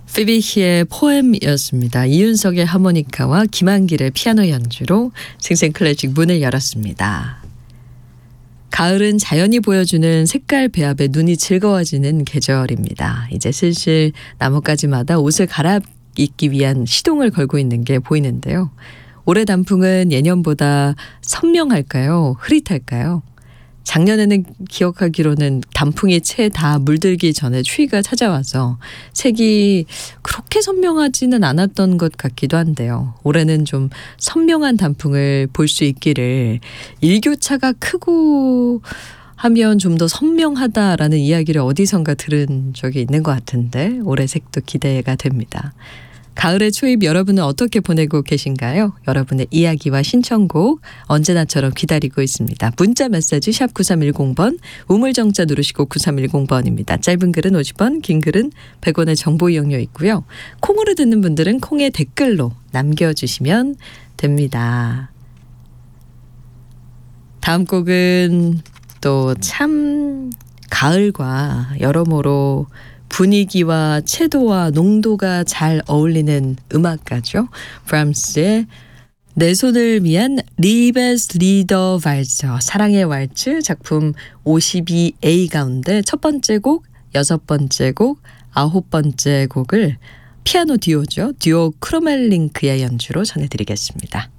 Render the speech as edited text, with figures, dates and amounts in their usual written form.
피비히의 포엠이었습니다. 이윤석의 하모니카와 김한길의 피아노 연주로 생생클래식 문을 열었습니다. 가을은 자연이 보여주는 색깔 배합에 눈이 즐거워지는 계절입니다. 이제 슬슬 나뭇가지마다 옷을 갈아입기 위한 시동을 걸고 있는 게 보이는데요. 올해 단풍은 예년보다 선명할까요? 흐릿할까요? 작년에는 기억하기로는 단풍이 채 다 물들기 전에 추위가 찾아와서 색이 그렇게 선명하지는 않았던 것 같기도 한데요. 올해는 좀 선명한 단풍을 볼 수 있기를, 일교차가 크고 하면 좀 더 선명하다라는 이야기를 어디선가 들은 적이 있는 것 같은데 올해 색도 기대가 됩니다. 가을의 초입 여러분은 어떻게 보내고 계신가요? 여러분의 이야기와 신청곡 언제나처럼 기다리고 있습니다. 문자 메시지 샵 9310번, 우물정자 누르시고 9310번입니다. 짧은 글은 50원, 긴 글은 100원의 정보 이용료 있고요. 콩으로 듣는 분들은 콩의 댓글로 남겨주시면 됩니다. 다음 곡은 또 참 가을과 여러모로 분위기와 채도와 농도가 잘 어울리는 음악가죠. 브람스의 내 손을 위한 리베스 리더 발저, 사랑의 왈츠 작품 52A 가운데 첫 번째 곡, 여섯 번째 곡, 아홉 번째 곡을 피아노 듀오죠. 듀오 크로멜링크의 연주로 전해드리겠습니다.